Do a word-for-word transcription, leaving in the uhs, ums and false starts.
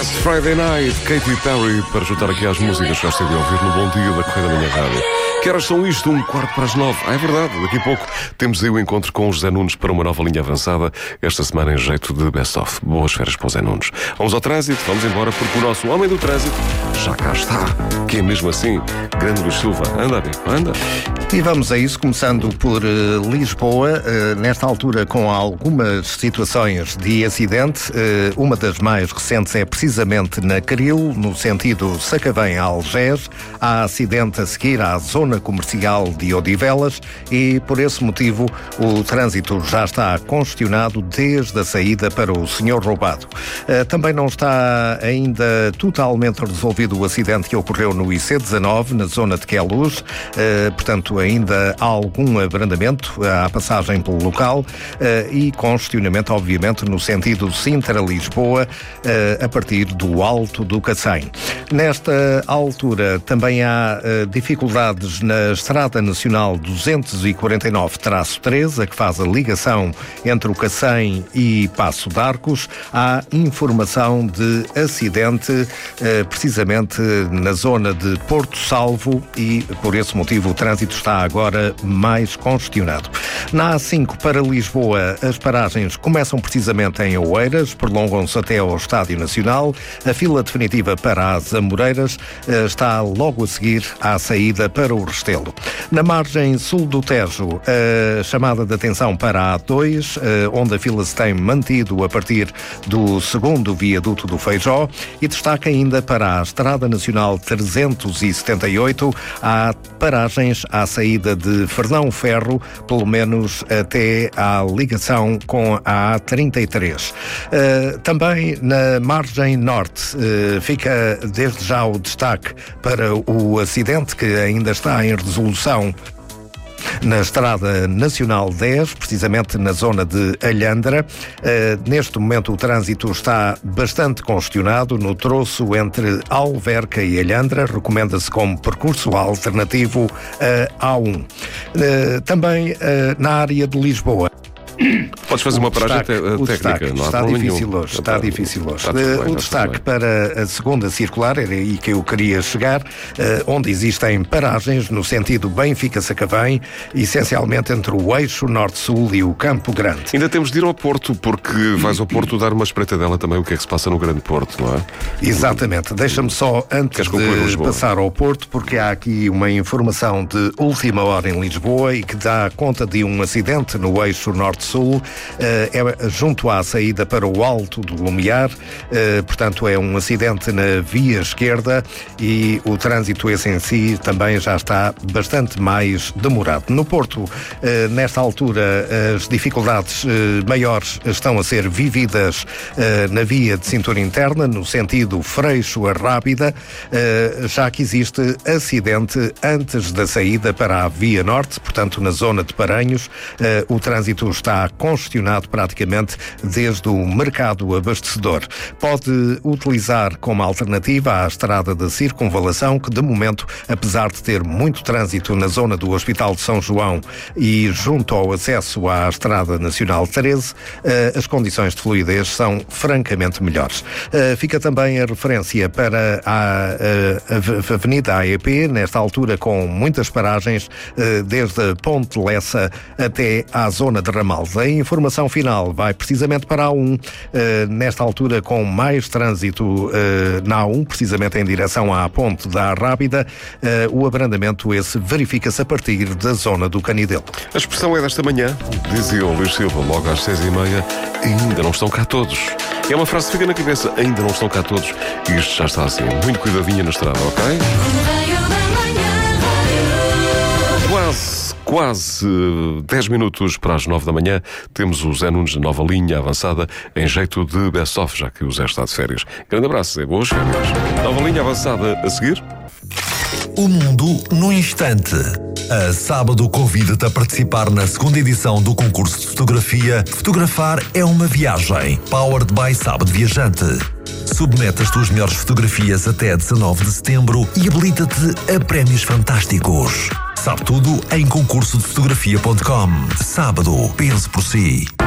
Last Friday Night, Katy Perry, para juntar aqui às músicas que já esteve a ouvir no Bom Dia da Correia da Manhã Rádio. Que horas são isto? Um quarto para as nove. Ah, é verdade, daqui a pouco temos aí o encontro com o José Nunes para uma nova linha avançada, esta semana em jeito de best-of. Boas férias para o José Nunes. Vamos ao trânsito, vamos embora, porque o nosso homem do trânsito já cá está. Que é mesmo assim, grande Luís Silva. Anda, amigo, anda. E vamos a isso, começando por uh, Lisboa, uh, nesta altura com algumas situações de acidente. Uh, uma das mais recentes é precisamente na Caril, no sentido Sacavém-Algés. Há acidente a seguir à zona comercial de Odivelas e, por esse motivo, o trânsito já está congestionado desde a saída para o Senhor Roubado. Uh, também não está ainda totalmente resolvido o acidente que ocorreu no I C dezanove, na zona de Queluz. Uh, portanto, ainda há algum abrandamento à passagem pelo local uh, e congestionamento, obviamente, no sentido Sintra-Lisboa, uh, a partir do Alto do Cacém. Nesta altura também há uh, dificuldades na Estrada Nacional duzentos e quarenta e nove traço treze, a que faz a ligação entre o Cacém e Passo de Arcos. Há informação de acidente uh, precisamente na zona de Porto Salvo e, por esse motivo, o trânsito está agora mais congestionado. Na A cinco para Lisboa, as paragens começam precisamente em Oeiras, prolongam-se até ao Estádio Nacional. A fila definitiva para as Amoreiras está logo a seguir à saída para o Restelo. Na margem sul do Tejo, a chamada de atenção para a A dois, onde a fila se tem mantido a partir do segundo viaduto do Feijó, e destaca ainda para a Estrada Nacional trezentos e setenta e oito, há paragens à saída de Fernão Ferro, pelo menos até à ligação com a A trinta e três. Uh, também na margem norte uh, fica desde já o destaque para o acidente que ainda está em resolução na Estrada Nacional dez, precisamente na zona de Alhandra. Uh, neste momento o trânsito está bastante congestionado no troço entre Alverca e Alhandra. Recomenda-se como percurso alternativo a A um. Uh, também uh, na área de Lisboa. Podes fazer uma paragem destaque, técnica, destaque, não há está problema difícil nenhum. hoje, está difícil hoje. Está bem, o está destaque para a segunda circular, era aí que eu queria chegar, onde existem paragens no sentido Benfica-Sacavém, essencialmente entre o eixo norte-sul e o Campo Grande. Ainda temos de ir ao Porto, porque vais ao Porto dar uma espreitadela também o que é que se passa no Grande Porto, não é? Exatamente. Deixa-me só, antes de passar ao Porto, porque há aqui uma informação de última hora em Lisboa e que dá conta de um acidente no eixo norte-sul, é junto à saída para o Alto do Lumiar. Portanto, é um acidente na via esquerda e o trânsito esse em si também já está bastante mais demorado. No Porto, nesta altura, as dificuldades maiores estão a ser vividas na via de cintura interna, no sentido Freixo a Rábida, já que existe acidente antes da saída para a via norte, portanto, na zona de Paranhos. O trânsito está congestionado praticamente desde o mercado abastecedor. Pode utilizar como alternativa a estrada de circunvalação, que de momento, apesar de ter muito trânsito na zona do Hospital de São João e junto ao acesso à Estrada Nacional treze, as condições de fluidez são francamente melhores. Fica também a referência para a, a, a Avenida A E P, nesta altura com muitas paragens, desde a Ponte Lessa até à zona de Ramal. A informação final vai precisamente para a A um, nesta altura com mais trânsito na A um, precisamente em direção à ponte da Arrábida. O abrandamento esse verifica-se a partir da zona do Canidelo. A expressão é desta manhã, dizia o Luís Silva logo às seis e meia, ainda não estão cá todos. É uma frase que fica na cabeça, ainda não estão cá todos. E isto já está assim, muito cuidadinho na estrada, ok? Quase Quase dez minutos para as nove da manhã, temos o Zé Nunes de nova linha avançada em jeito de best-of, já que o Zé está de férias. Grande abraço, Zé, boas férias. Nova linha avançada a seguir. O mundo no instante. A Sábado convida-te a participar na segunda edição do concurso de fotografia Fotografar é uma Viagem, Powered by Sábado Viajante. Submete as tuas melhores fotografias até dezanove de setembro e habilita-te a prémios fantásticos. Sabe tudo em concurso de fotografia ponto com. Sábado, pense por si.